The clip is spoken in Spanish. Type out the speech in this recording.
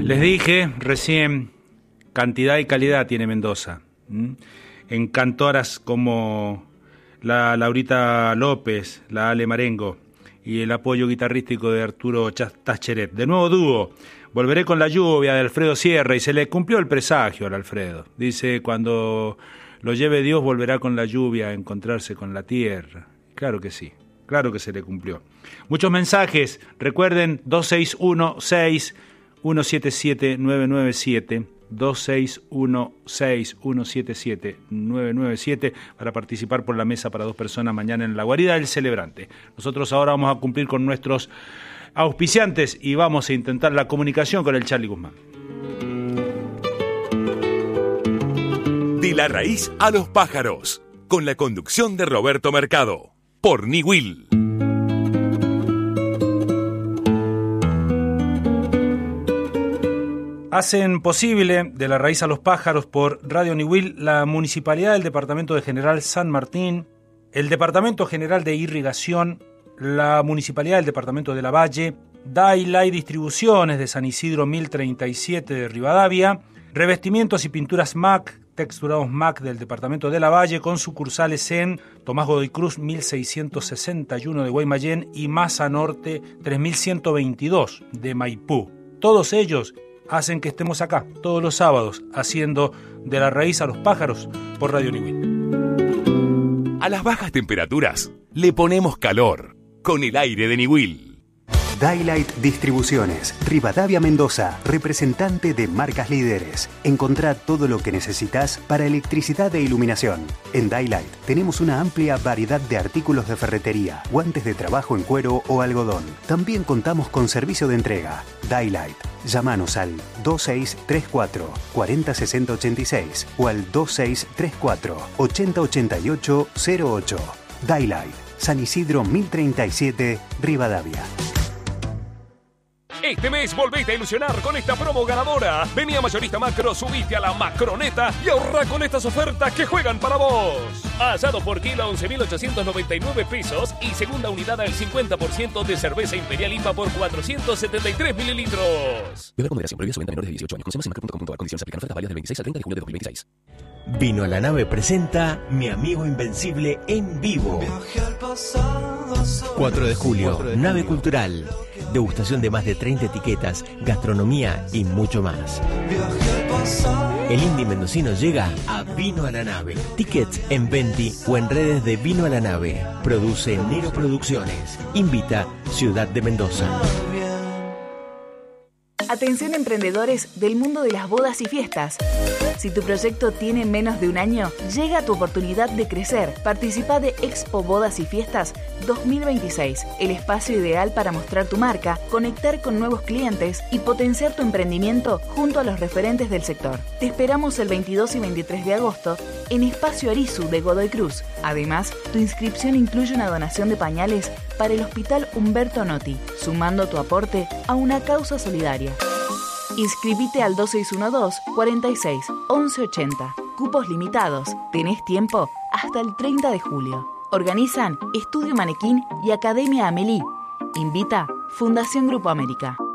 Les dije recién, cantidad y calidad tiene Mendoza. En cantoras como la Laurita López, la Ale Marengo y el apoyo guitarrístico de Arturo Tascheret. De nuevo dúo, Volveré con la lluvia de Alfredo Sierra, y se le cumplió el presagio al Alfredo. Dice, cuando lo lleve Dios volverá con la lluvia a encontrarse con la tierra. Claro que sí, claro que se le cumplió. Muchos mensajes, recuerden 2616-177-997, 2616-177-997 para participar por la mesa para dos personas mañana en la guarida del celebrante. Nosotros ahora vamos a cumplir con nuestros auspiciantes y vamos a intentar la comunicación con el Charly Guzmán. De la raíz a los pájaros, con la conducción de Roberto Mercado, por Niwil. Hacen posible De la raíz a los pájaros por Radio Niwil la Municipalidad del Departamento de General San Martín, el Departamento General de Irrigación, la Municipalidad del Departamento de Lavalle, Daylight Distribuciones de San Isidro 1037 de Rivadavia, Revestimientos y Pinturas MAC, Texturados MAC del Departamento de Lavalle, con sucursales en Tomás Godoy Cruz 1661 de Guaymallén y Maza Norte 3122 de Maipú. Todos ellos hacen que estemos acá todos los sábados haciendo De la raíz a los pájaros por Radio Niwil. A las bajas temperaturas le ponemos calor con el aire de Niwil. Daylight Distribuciones, Rivadavia, Mendoza, representante de marcas líderes. Encontrá todo lo que necesitas para electricidad e iluminación. En Daylight tenemos una amplia variedad de artículos de ferretería, guantes de trabajo en cuero o algodón. También contamos con servicio de entrega. Daylight. Llámanos al 2634 406086 o al 2634 8088 08. Daylight, San Isidro 1037, Rivadavia. Este mes volvete a ilusionar con esta promo ganadora. Vení a Mayorista Macro, subite a la Macroneta y ahorra con estas ofertas que juegan para vos. Asado por kilo a 11.899 pesos y segunda unidad al 50% de cerveza Imperial IPA por 473 mililitros. Bebe con moderación, prohibida su venta a menores de 18 años. Consume en macro.com.ar. Condiciones aplican. Ofertas válidas del 26 al 30 de julio de 2026. Vino a la Nave presenta Mi Amigo Invencible en vivo. 4 de julio, Nave Cultural. Degustación de más de 30 etiquetas, gastronomía y mucho más. El indie mendocino llega a Vino a la Nave. Tickets en Venti o en redes de Vino a la Nave. Produce Nero Producciones. Invita Ciudad de Mendoza. Atención emprendedores del mundo de las bodas y fiestas. Si tu proyecto tiene menos de un año, llega tu oportunidad de crecer. Participa de Expo Bodas y Fiestas 2026, el espacio ideal para mostrar tu marca, conectar con nuevos clientes y potenciar tu emprendimiento junto a los referentes del sector. Te esperamos el 22 y 23 de agosto en Espacio Arizu de Godoy Cruz. Además, tu inscripción incluye una donación de pañales para el Hospital Humberto Notti, sumando tu aporte a una causa solidaria. Inscribite al 2612 46 1180. Cupos limitados. Tenés tiempo hasta el 30 de julio. Organizan Estudio Manequín y Academia Amelie. Invita Fundación Grupo América.